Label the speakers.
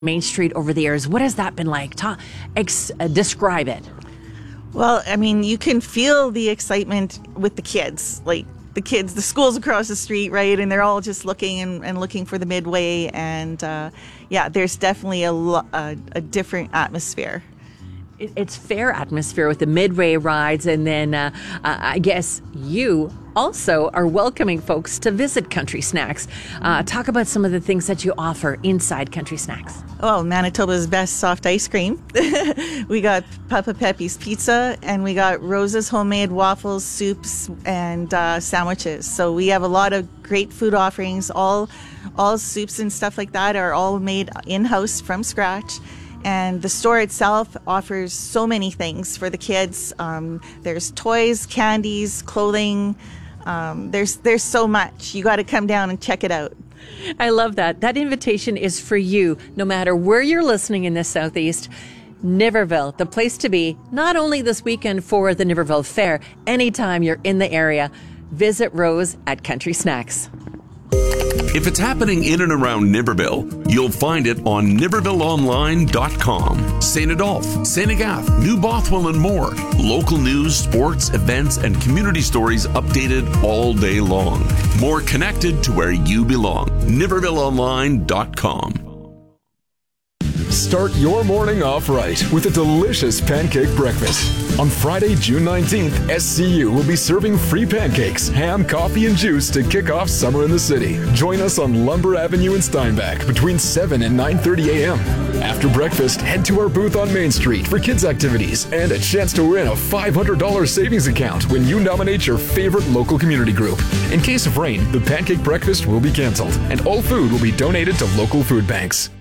Speaker 1: Main Street over the years. What has that been like? Describe it.
Speaker 2: Well, I mean, you can feel the excitement with the kids. Like the school's across the street, right? And they're all just looking and looking for the Midway. And there's definitely a different atmosphere.
Speaker 1: It's fair atmosphere with the Midway rides, and then I guess you also are welcoming folks to visit Country Snacks. Talk about some of the things that you offer inside Country Snacks.
Speaker 2: Oh, Manitoba's best soft ice cream. We got Papa Pepe's Pizza, and we got Rose's homemade waffles, soups, and sandwiches. So we have a lot of great food offerings. All soups and stuff like that are all made in-house from scratch. And the store itself offers so many things for the kids. There's toys, candies, clothing. There's so much. You got to come down and check it out.
Speaker 1: I love that. That invitation is for you, no matter where you're listening in the Southeast. Niverville, the place to be, not only this weekend for the Niverville Fair, anytime you're in the area, visit Rose at Country Snacks.
Speaker 3: If it's happening in and around Niverville, you'll find it on nivervilleonline.com. St. Adolphe, St. Agathe, New Bothwell, and more. Local news, sports, events, and community stories updated all day long. More connected to where you belong. nivervilleonline.com.
Speaker 4: Start your morning off right with a delicious pancake breakfast. On Friday, June 19th, SCU will be serving free pancakes, ham, coffee, and juice to kick off summer in the city. Join us on Lumber Avenue in Steinbach between 7 and 9:30 a.m. After breakfast, head to our booth on Main Street for kids' activities and a chance to win a $500 savings account when you nominate your favorite local community group. In case of rain, the pancake breakfast will be canceled, and all food will be donated to local food banks.